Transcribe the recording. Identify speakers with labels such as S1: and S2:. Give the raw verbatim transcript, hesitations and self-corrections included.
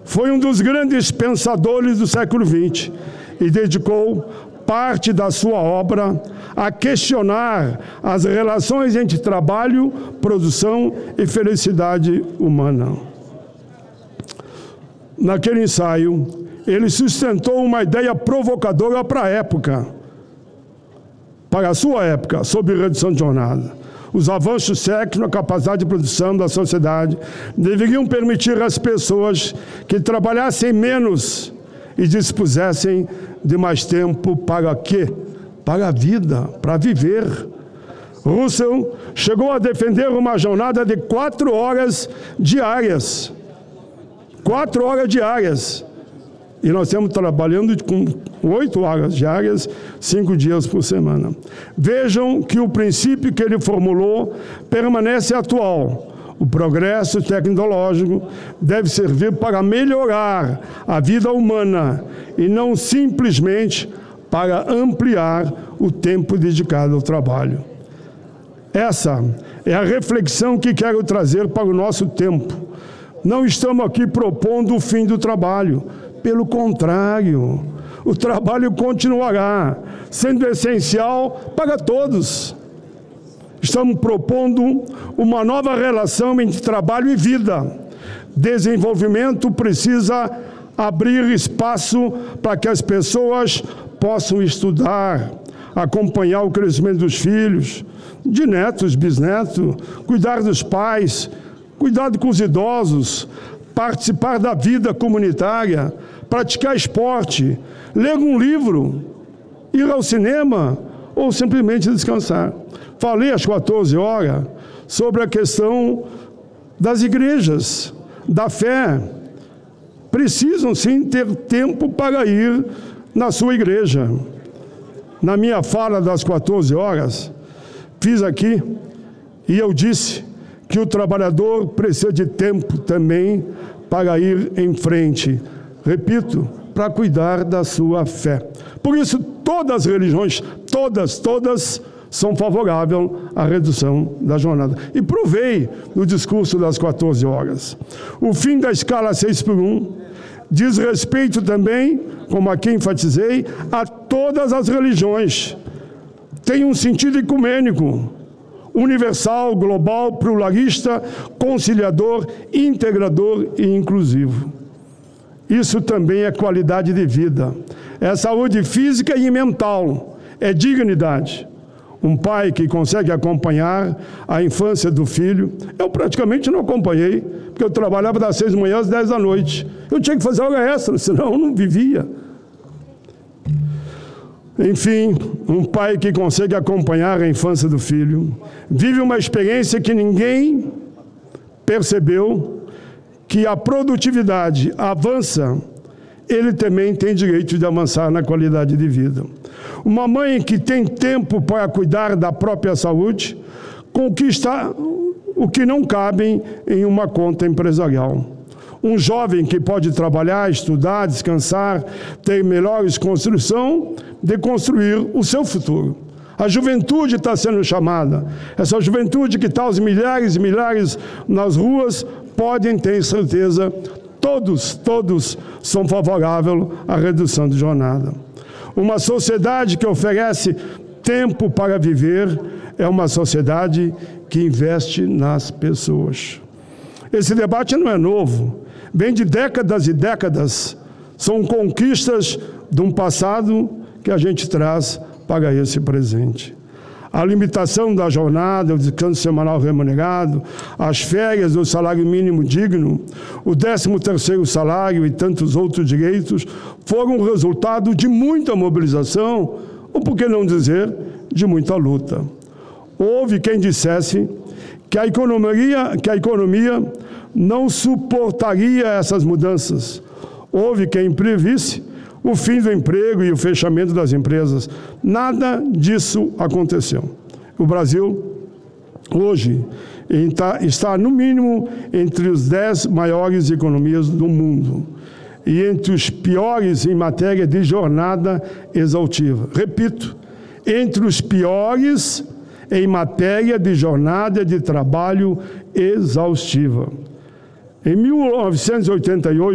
S1: Foi um dos grandes pensadores do século vinte e dedicou parte da sua obra a questionar as relações entre trabalho, produção e felicidade humana. Naquele ensaio, ele sustentou uma ideia provocadora para a época, para a sua época, sobre redução de jornada. Os avanços técnicos, a capacidade de produção da sociedade deveriam permitir às pessoas que trabalhassem menos e dispusessem de mais tempo para quê? Para a vida, para viver. Russell chegou a defender uma jornada de quatro horas diárias. Quatro horas diárias. E nós estamos trabalhando com oito horas diárias, cinco dias por semana. Vejam que o princípio que ele formulou permanece atual. O progresso tecnológico deve servir para melhorar a vida humana e não simplesmente para ampliar o tempo dedicado ao trabalho. Essa é a reflexão que quero trazer para o nosso tempo. Não estamos aqui propondo o fim do trabalho. Pelo contrário, o trabalho continuará sendo essencial para todos. Estamos propondo uma nova relação entre trabalho e vida. Desenvolvimento precisa abrir espaço para que as pessoas possam estudar, acompanhar o crescimento dos filhos, de netos, bisnetos, cuidar dos pais, cuidar com os idosos, participar da vida comunitária, praticar esporte, ler um livro, ir ao cinema ou simplesmente descansar. Falei às quatorze horas sobre a questão das igrejas, da fé. Precisam sim ter tempo para ir na sua igreja. Na minha fala das quatorze horas, fiz aqui e eu disse que o trabalhador precisa de tempo também para ir em frente. Repito, para cuidar da sua fé. Por isso, todas as religiões, todas, todas, são favoráveis à redução da jornada. E provei no discurso das quatorze horas. O fim da escala seis por um diz respeito também, como aqui enfatizei, a todas as religiões. Tem um sentido ecumênico, universal, global, pluralista, conciliador, integrador e inclusivo. Isso também é qualidade de vida. É saúde física e mental. É dignidade. Um pai que consegue acompanhar a infância do filho, eu praticamente não acompanhei, porque eu trabalhava das seis da manhã às dez da noite. Eu tinha que fazer hora extra, senão eu não vivia. Enfim, um pai que consegue acompanhar a infância do filho, vive uma experiência que ninguém percebeu, que a produtividade avança, ele também tem direito de avançar na qualidade de vida. Uma mãe que tem tempo para cuidar da própria saúde, conquista o que não cabe em uma conta empresarial. Um jovem que pode trabalhar, estudar, descansar, ter melhores construções, de construir o seu futuro. A juventude está sendo chamada. Essa juventude que está os milhares e milhares nas ruas, podem ter certeza, todos, todos são favoráveis à redução de jornada. Uma sociedade que oferece tempo para viver é uma sociedade que investe nas pessoas. Esse debate não é novo, vem de décadas e décadas, são conquistas de um passado que a gente traz para esse presente. A limitação da jornada, o descanso semanal remunerado, as férias, o salário mínimo digno, o décimo terceiro salário e tantos outros direitos foram resultado de muita mobilização, ou por que não dizer, de muita luta. Houve quem dissesse que a economia, que a economia não suportaria essas mudanças. Houve quem previsse o fim do emprego e o fechamento das empresas. Nada disso aconteceu. O Brasil, hoje, está, no mínimo, entre os dez maiores economias do mundo e entre os piores em matéria de jornada exaustiva. Repito, entre os piores em matéria de jornada de trabalho exaustiva. Em mil novecentos e oitenta e oito,